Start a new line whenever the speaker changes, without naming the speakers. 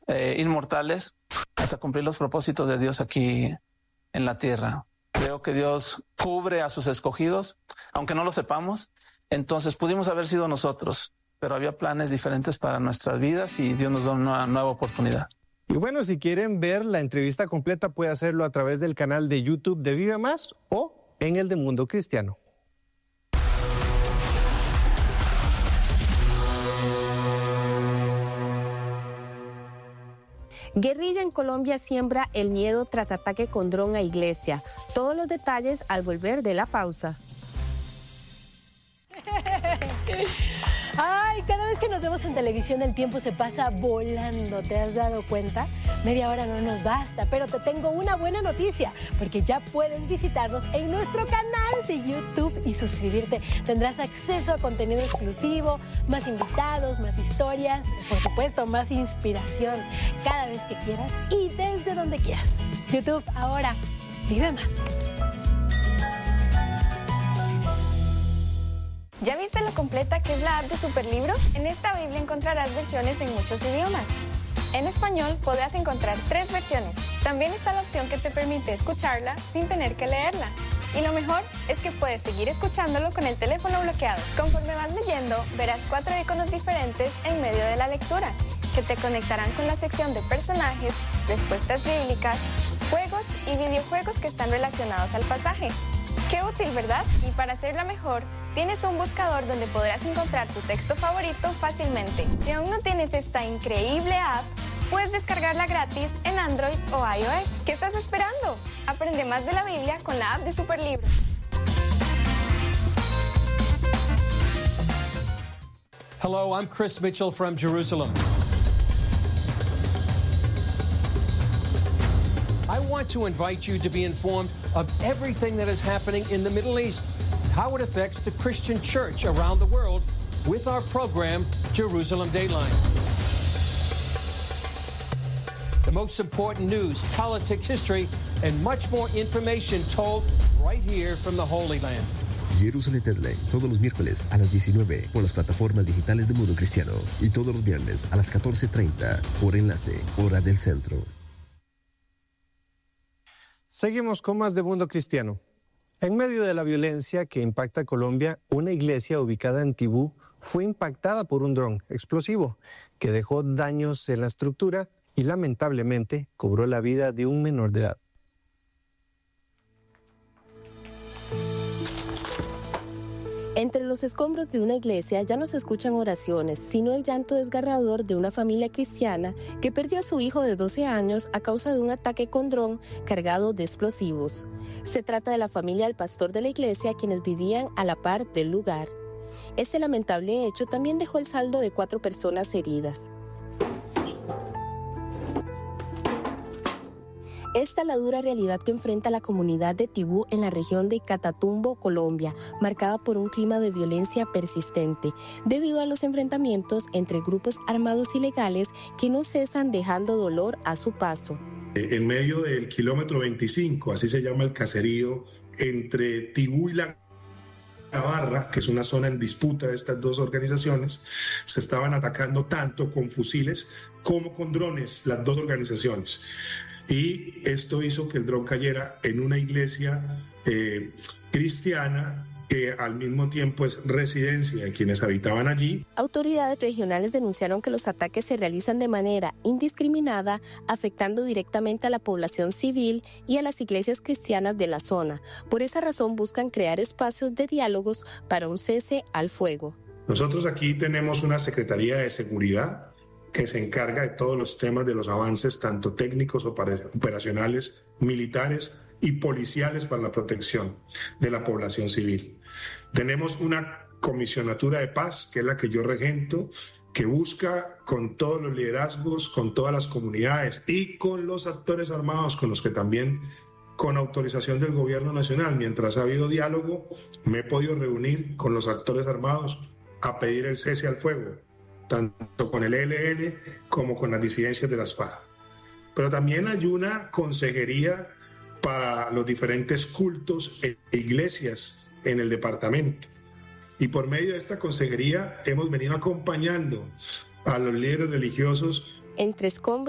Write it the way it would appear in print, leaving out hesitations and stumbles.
inmortales hasta cumplir los propósitos de Dios aquí en la tierra. Creo que Dios cubre a sus escogidos, aunque no lo sepamos. Entonces pudimos haber sido nosotros, pero había planes diferentes para nuestras vidas y Dios nos da una nueva oportunidad.
Y bueno, si quieren ver la entrevista completa, puede hacerlo a través del canal de YouTube de Vive Más o en el de Mundo Cristiano.
Guerrilla en Colombia siembra el miedo tras ataque con dron a iglesia. Todos los detalles al volver de la pausa.
Ay, cada vez que nos vemos en televisión el tiempo se pasa volando, ¿te has dado cuenta? Media hora no nos basta, pero te tengo una buena noticia, porque ya puedes visitarnos en nuestro canal de YouTube y suscribirte. Tendrás acceso a contenido exclusivo, más invitados, más historias, por supuesto, más inspiración, cada vez que quieras y desde donde quieras. YouTube, ahora, vive más.
¿Ya viste lo completa que es la app de Superlibro? En esta Biblia encontrarás versiones en muchos idiomas. En español podrás encontrar 3 versiones. También está la opción que te permite escucharla sin tener que leerla. Y lo mejor es que puedes seguir escuchándolo con el teléfono bloqueado. Conforme vas leyendo, verás 4 iconos diferentes en medio de la lectura, que te conectarán con la sección de personajes, respuestas bíblicas, juegos y videojuegos que están relacionados al pasaje. ¡Qué útil!, ¿verdad? Y para hacerla mejor, tienes un buscador donde podrás encontrar tu texto favorito fácilmente. Si aún no tienes esta increíble app, puedes descargarla gratis en Android o iOS. ¿Qué estás esperando? Aprende más de la Biblia con la app de Superlibro.
Hello, I'm Chris Mitchell from Jerusalem. I want to invite you to be informed of everything that is happening in the Middle East, how it affects the Christian church around the world with our program, Jerusalem Dateline. The most important news, politics, history, and much more information told right here from the Holy Land.
Jerusalem Dateline, todos los miércoles a las 19 por las plataformas digitales de Mundo Cristiano y todos los viernes a las 14:30 por enlace, hora del centro.
Seguimos con más de Mundo Cristiano. En medio de la violencia que impacta a Colombia, una iglesia ubicada en Tibú fue impactada por un dron explosivo que dejó daños en la estructura y lamentablemente cobró la vida de un menor de edad.
Entre los escombros de una iglesia ya no se escuchan oraciones, sino el llanto desgarrador de una familia cristiana que perdió a su hijo de 12 años a causa de un ataque con dron cargado de explosivos. Se trata de la familia del pastor de la iglesia, quienes vivían a la par del lugar. Este lamentable hecho también dejó el saldo de 4 personas heridas. Esta es la dura realidad que enfrenta la comunidad de Tibú en la región de Catatumbo, Colombia, marcada por un clima de violencia persistente, debido a los enfrentamientos entre grupos armados ilegales que no cesan dejando dolor a su paso.
En medio del kilómetro 25, así se llama el caserío, entre Tibú y la Navarra, que es una zona en disputa de estas dos organizaciones, se estaban atacando tanto con fusiles como con drones las dos organizaciones. Y esto hizo que el dron cayera en una iglesia cristiana que al mismo tiempo es residencia de quienes habitaban allí.
Autoridades regionales denunciaron que los ataques se realizan de manera indiscriminada, afectando directamente a la población civil y a las iglesias cristianas de la zona. Por esa razón buscan crear espacios de diálogos para un cese al fuego.
Nosotros aquí tenemos una Secretaría de Seguridad que se encarga de todos los temas de los avances, tanto técnicos, operacionales, militares y policiales para la protección de la población civil. Tenemos una comisionatura de paz, que es la que yo regento, que busca con todos los liderazgos, con todas las comunidades y con los actores armados, con los que también, con autorización del gobierno nacional, mientras ha habido diálogo, me he podido reunir con los actores armados a pedir el cese al fuego, tanto con el ELN como con las disidencias de las FARC. Pero también hay una consejería para los diferentes cultos e iglesias en el departamento. Y por medio de esta consejería hemos venido acompañando a los líderes religiosos.
Entre escombros